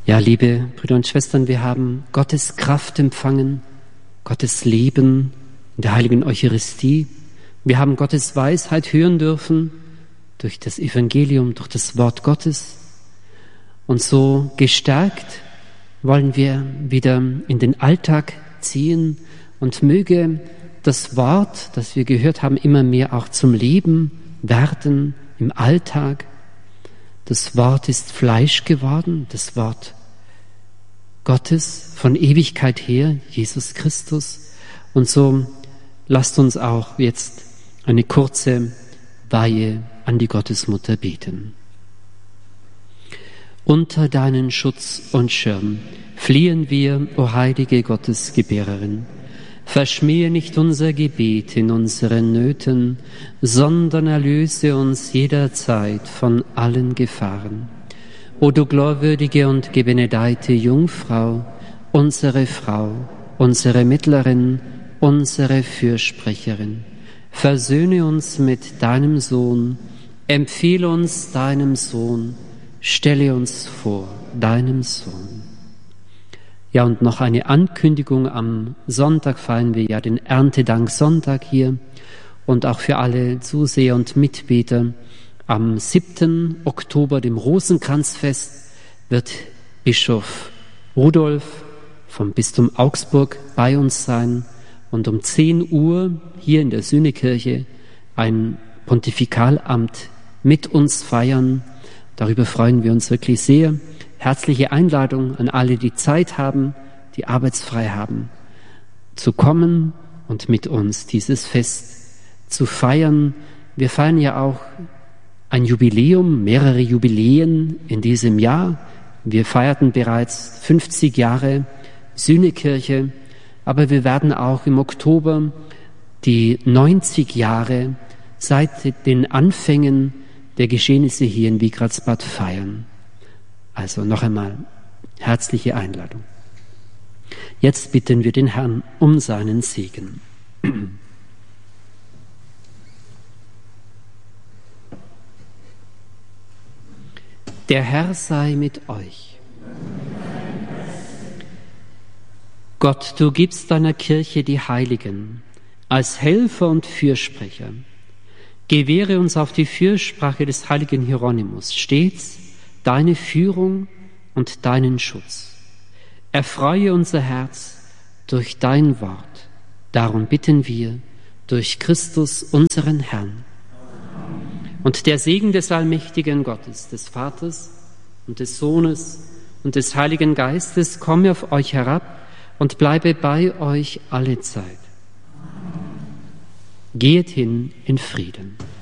Ja, liebe Brüder und Schwestern, wir haben Gottes Kraft empfangen, Gottes Leben in der heiligen Eucharistie. Wir haben Gottes Weisheit hören dürfen durch das Evangelium, durch das Wort Gottes. Und so gestärkt wollen wir wieder in den Alltag ziehen und möge das Wort, das wir gehört haben, immer mehr auch zum Leben werden im Alltag. Das Wort ist Fleisch geworden, das Wort Gottes von Ewigkeit her, Jesus Christus. Und so lasst uns auch jetzt eine kurze Weihe an die Gottesmutter beten. Unter deinen Schutz und Schirm fliehen wir, o heilige Gottesgebärerin. Verschmähe nicht unser Gebet in unseren Nöten, sondern erlöse uns jederzeit von allen Gefahren. O du glorwürdige und gebenedeite Jungfrau, unsere Frau, unsere Mittlerin, unsere Fürsprecherin, versöhne uns mit deinem Sohn, empfehle uns deinem Sohn, stelle uns vor deinem Sohn. Ja, und noch eine Ankündigung: Am Sonntag feiern wir ja den Erntedanksonntag hier, und auch für alle Zuseher und Mitbeter: Am 7. Oktober, dem Rosenkranzfest, wird Bischof Rudolf vom Bistum Augsburg bei uns sein und um 10 Uhr hier in der Sühnekirche ein Pontifikalamt mit uns feiern. Darüber freuen wir uns wirklich sehr. Herzliche Einladung an alle, die Zeit haben, die arbeitsfrei haben, zu kommen und mit uns dieses Fest zu feiern. Wir feiern ja auch ein Jubiläum, mehrere Jubiläen in diesem Jahr. Wir feierten bereits 50 Jahre Sühnekirche, aber wir werden auch im Oktober die 90 Jahre seit den Anfängen der Geschehnisse hier in Wiegratsbad feiern. Also noch einmal herzliche Einladung. Jetzt bitten wir den Herrn um seinen Segen. Der Herr sei mit euch. Gott, du gibst deiner Kirche die Heiligen als Helfer und Fürsprecher. Gewähre uns auf die Fürsprache des heiligen Hieronymus stets deine Führung und deinen Schutz. Erfreue unser Herz durch dein Wort. Darum bitten wir durch Christus, unseren Herrn. Und der Segen des allmächtigen Gottes, des Vaters und des Sohnes und des Heiligen Geistes komme auf euch herab und bleibe bei euch alle Zeit. Geht hin in Frieden.